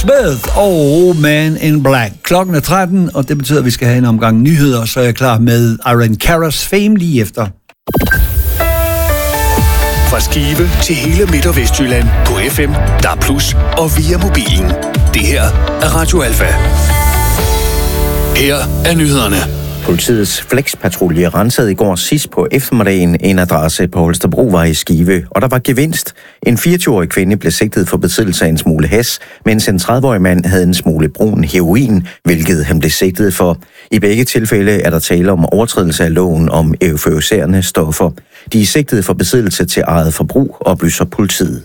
Smith og Man in Black. Klokken er 13, og det betyder, at vi skal have en omgang nyheder, så er jeg klar med Irene Caras Fame lige efter. Fra Skive til hele Midt- og Vestjylland på FM, DAB+, og via mobilen. Det her er Radio Alfa. Her er nyhederne. Politiets flexpatrulje rensede i går sidst på eftermiddagen en adresse på Holstebrovej i Skive, og der var gevinst. En 24-årig kvinde blev sigtet for besiddelse af en smule hash, mens en 30-årig mand havde en smule brun heroin, hvilket han blev sigtet for. I begge tilfælde er der tale om overtrædelse af loven om euforiserende stoffer. De er sigtet for besiddelse til eget forbrug, oplyser politiet.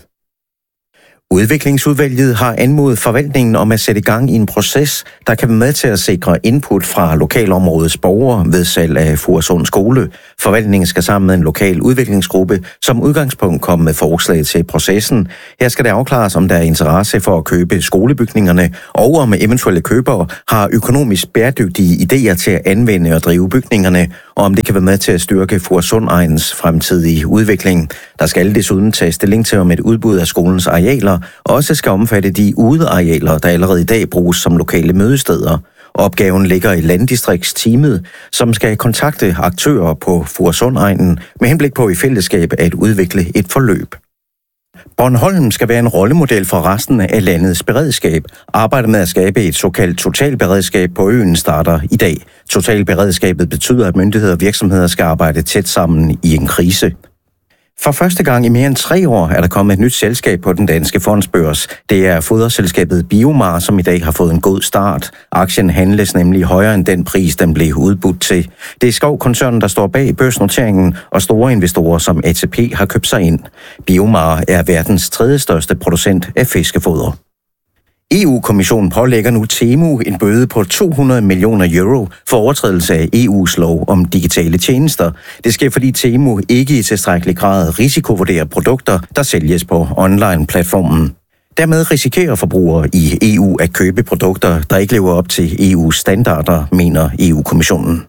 Udviklingsudvalget har anmodet forvaltningen om at sætte i gang i en proces, der kan være med til at sikre input fra lokalområdets borgere ved salg af Furesund Skole. Forvaltningen skal sammen med en lokal udviklingsgruppe som udgangspunkt komme med forslag til processen. Her skal det afklares, om der er interesse for at købe skolebygningerne, og om eventuelle købere har økonomisk bæredygtige idéer til at anvende og drive bygningerne, og om det kan være med til at styrke Furesund-egens fremtidige udvikling. Der skal desuden tage stilling til, om et udbud af skolens arealer også skal omfatte de udearealer, der allerede i dag bruges som lokale mødesteder. Opgaven ligger i landdistriktsteamet, som skal kontakte aktører på Furesund-egnen med henblik på i fællesskab at udvikle et forløb. Bornholm skal være en rollemodel for resten af landets beredskab. Arbejdet med at skabe et såkaldt totalberedskab på øen starter i dag. Totalberedskabet betyder, at myndigheder og virksomheder skal arbejde tæt sammen i en krise. For første gang i mere end 3 år er der kommet et nyt selskab på den danske fondsbørs. Det er foderselskabet BioMar, som i dag har fået en god start. Aktien handles nemlig højere end den pris, den blev udbudt til. Det er Skov-koncernen, der står bag børsnoteringen, og store investorer som ATP har købt sig ind. BioMar er verdens 3. største producent af fiskefoder. EU-kommissionen pålægger nu Temu en bøde på 200 millioner euro for overtrædelse af EU's lov om digitale tjenester. Det sker, fordi Temu ikke i tilstrækkelig grad risikovurderer produkter, der sælges på online-platformen. Dermed risikerer forbrugere i EU at købe produkter, der ikke lever op til EU's standarder, mener EU-kommissionen.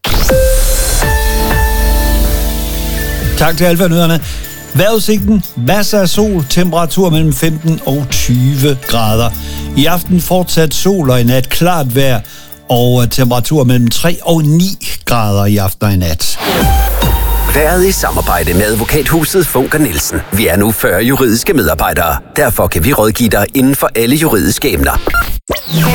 Tak til Alfa-nyhederne. Vejrudsigten, masser af sol, temperatur mellem 15 og 20 grader. I aften fortsat sol og i nat klart vejr, og temperatur mellem 3 og 9 grader i aften og i nat. Været i samarbejde med Advokathuset Funker Nielsen. Vi er nu 40 juridiske medarbejdere. Derfor kan vi rådgive dig inden for alle juridiske emner.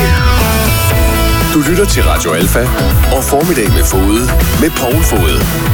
Du lytter til Radio Alfa og Formiddag med Fode med Poul Fode.